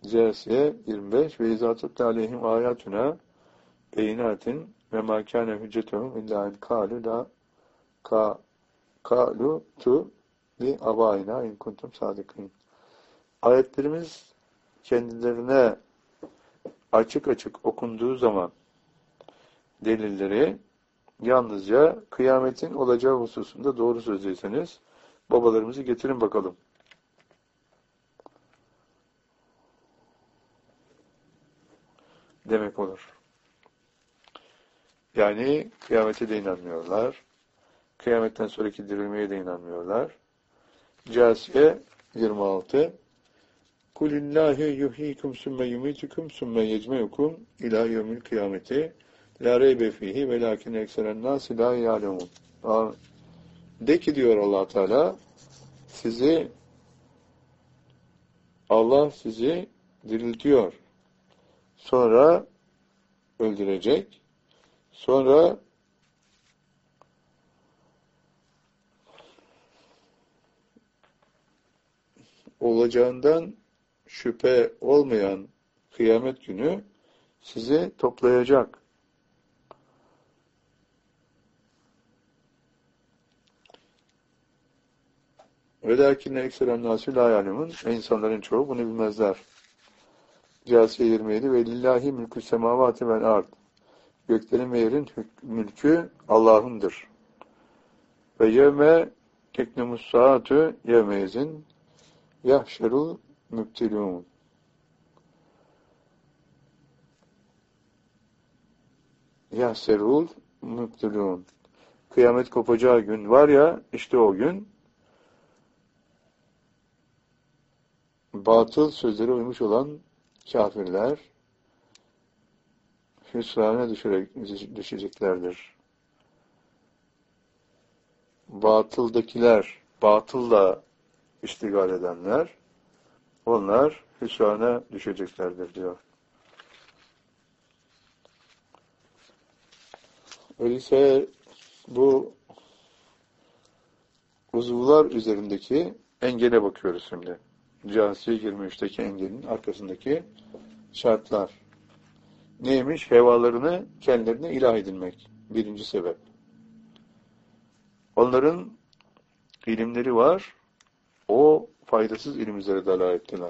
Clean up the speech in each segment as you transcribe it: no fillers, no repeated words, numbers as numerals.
Câsiye 25 ve izâ tutla aleyhim âyâtuna beyinatin ve mâ kâne hüccetuhum illâ en kâlu tu li abâina in kuntum sâdıkîn. Ayetlerimiz kendilerine açık açık okunduğu zaman delilleri yalnızca kıyametin olacağı hususunda doğru sözlüyseniz babalarımızı getirin bakalım demek olur. Yani kıyamete de inanmıyorlar. Kıyametten sonraki dirilmeye de inanmıyorlar. Câsiye 26 Kulillâhi yuhîkum sümme yumîtukum sümme yecmeukum ilâ yevmil kıyameti lâ reybe fîhî velâkine ekseren nâsi lâ yâlemûn. De ki diyor Allah Teala, Allah sizi diriltiyor. Sonra öldürecek. Sonra olacağından şüphe olmayan kıyamet günü sizi toplayacak. Velâkinne ekseren nâsî lâ ya'lemûn. İnsanların çoğu bunu bilmezler. Câsiye 27 ve lillahi mülkü semâvâti vel ard. Göklerin ve yerin mülkü Allah'ındır. Ve yevme teknemus saatü yevmeyezin yahşerul mübtilûn. Yahşerul mübtilûn. Kıyamet kopacağı gün var ya, işte o gün batıl sözlere uymuş olan kafirler hüsrana düşeceklerdir. Batıldakiler, batılla iştigal edenler, onlar hüsrana düşeceklerdir diyor. Öyleyse bu uzuvlar üzerindeki engele bakıyoruz şimdi. Câsiye 23'teki engelin arkasındaki şartlar. Neymiş? Hevalarını kendilerine ilah edinmek. Birinci sebep. Onların ilimleri var. O faydasız ilim üzere dalalet ettiler.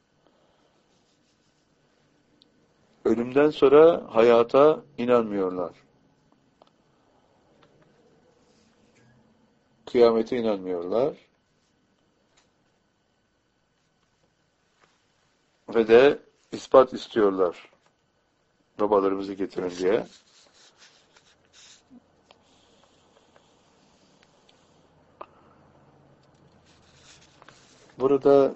Ölümden sonra hayata inanmıyorlar. Kıyamete inanmıyorlar. Ve de ispat istiyorlar. Babalarımızı getirin diye. Burada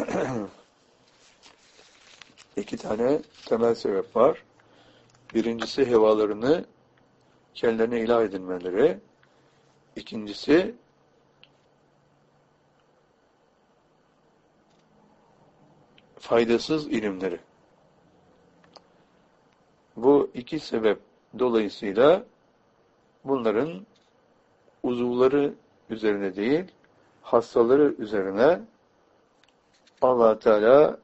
iki tane temel sebep var. Birincisi hevalarını kendilerine ilah edinmeleri. İkincisi faydasız ilimleri. Bu iki sebep dolayısıyla bunların uzuvları üzerine değil, hastaları üzerine Allah Teala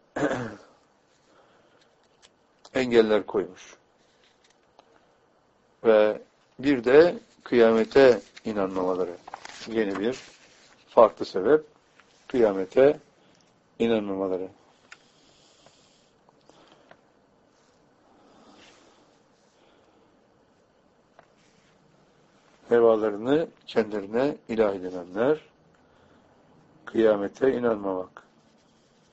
engeller koymuş. Ve bir de kıyamete inanmamaları. Yeni bir farklı sebep. Kıyamete inanmamaları. Hevalarını kendilerine ilah edinenler, kıyamete inanmamak.